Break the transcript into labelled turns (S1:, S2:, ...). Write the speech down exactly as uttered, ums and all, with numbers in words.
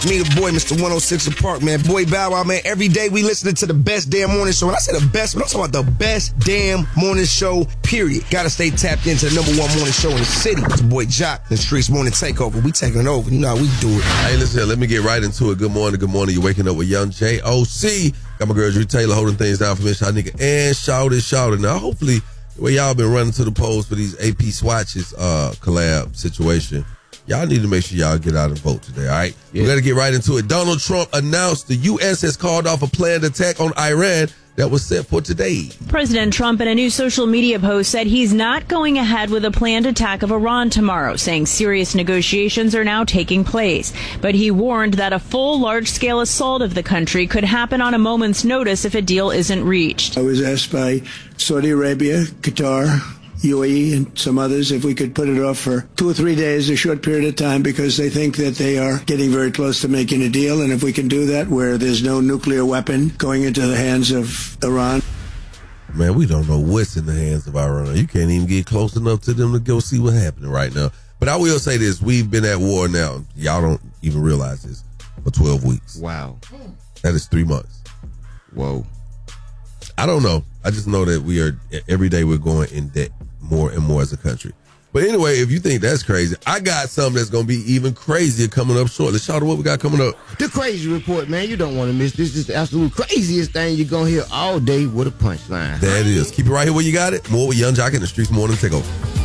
S1: Me, the boy, Mister one oh six in Park, man. Boy Bow Wow, man. Every day we listening to the best damn morning show. And I say the best, but I'm talking about the best damn morning show, period. Gotta stay tapped into the number one morning show in the city. It's the boy Jock, the Streets Morning Takeover. We taking it over. You know how we do it.
S2: Hey, listen here. Let me get right into it. Good morning. Good morning. You're waking up with Young J O C. Got my girl Drew Taylor holding things down for me. Shy Nigga and Shout It, Shout It. Now, hopefully, the way y'all been running to the polls for these A P Swatches uh, collab situation, y'all need to make sure y'all get out and vote today, all right? Yeah. We got to get right into it. Donald Trump announced the U S has called off a planned attack on Iran that was set for today.
S3: President Trump, in a new social media post, said he's not going ahead with a planned attack of Iran tomorrow, saying serious negotiations are now taking place. But he warned that a full, large-scale assault of the country could happen on a moment's notice if a deal isn't reached.
S4: I was asked by Saudi Arabia, Qatar, U A E, and some others if we could put it off for two or three days, a short period of time, because they think that they are getting very close to making a deal. And if we can do that where there's no nuclear weapon going into the hands of Iran.
S2: Man, we don't know what's in the hands of Iran. You can't even get close enough to them to go see what's happening right now. But I will say this. We've been at war now. Y'all don't even realize this. For twelve weeks.
S5: Wow.
S2: That is three months.
S5: Whoa.
S2: I don't know. I just know that we are, every day we're going in debt more and more as a country. But anyway, if you think that's crazy, I got something that's going to be even crazier coming up shortly. Shout out what we got coming up.
S5: The Crazy Report, man. You don't want to miss this. This is the absolute craziest thing you're going to hear all day with a punchline.
S2: That is. Keep it right here where you got it. More with Young Jock in the Streets Morning Takeover.